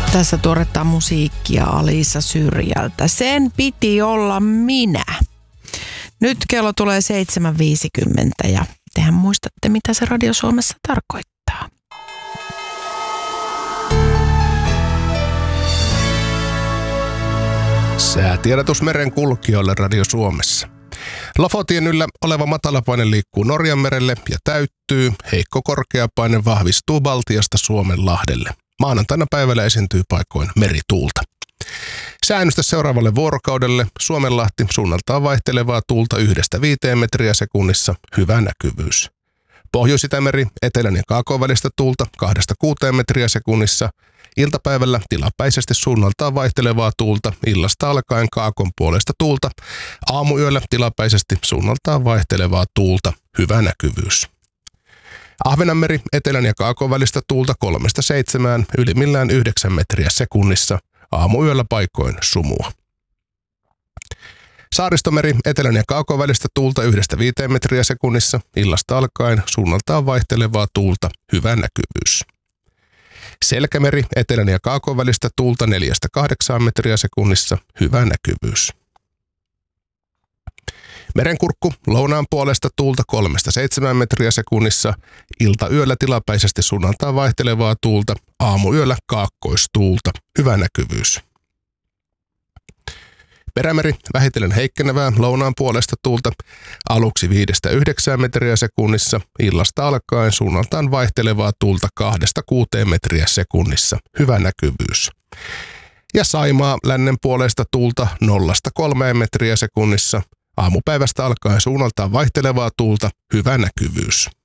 Tässä tuoretta musiikkia Alisa Syrjältä. Sen piti olla minä. Nyt kello tulee 7.50 ja tehän muistatte, mitä se Radio Suomessa tarkoittaa. Säätiedotus merenkulkijoille Radio Suomessa. Lofotien yllä oleva matalapaine liikkuu Norjanmerelle ja täyttyy. Heikko korkeapaine vahvistuu Baltiasta Suomenlahdelle. Maanantaina päivällä esiintyy paikoin merituulta. Säännöstä seuraavalle vuorokaudelle Suomenlahti suunnaltaan vaihtelevaa tuulta 1-5 metriä sekunnissa, hyvä näkyvyys. Pohjois-Itämeri etelän ja kaakon välistä tuulta 2-6 metriä sekunnissa. Iltapäivällä tilapäisesti suunnaltaan vaihtelevaa tuulta, illasta alkaen kaakon puolesta tuulta. Aamuyöllä tilapäisesti suunnaltaan vaihtelevaa tuulta, hyvä näkyvyys. Ahvenanmeri etelän ja kaakon välistä tuulta 3-7, ylimmillään 9 metriä sekunnissa. Aamuyöllä paikoin sumua. Saaristomeri etelän ja kaakon välistä tuulta 1-5 metriä sekunnissa. Illasta alkaen suunnaltaan vaihtelevaa tuulta, hyvä näkyvyys. Selkämeri etelän ja kaakon välistä tuulta 4-8 metriä sekunnissa, hyvä näkyvyys. Merenkurkku lounaan puolesta tuulta 3-7 metriä sekunnissa, iltayöllä tilapäisesti suunnaltaan vaihtelevaa tuulta, aamuyöllä kaakkoistuulta, hyvä näkyvyys. Perämeri vähitellen heikkenevää lounaan puolesta tuulta, aluksi 5-9 metriä sekunnissa, illasta alkaen suunnaltaan vaihtelevaa tuulta 2-6 metriä sekunnissa, hyvä näkyvyys. Ja Saimaa lännen puolesta tuulta 0-3 metriä sekunnissa, aamupäivästä alkaen suunnaltaan vaihtelevaa tuulta, hyvä näkyvyys.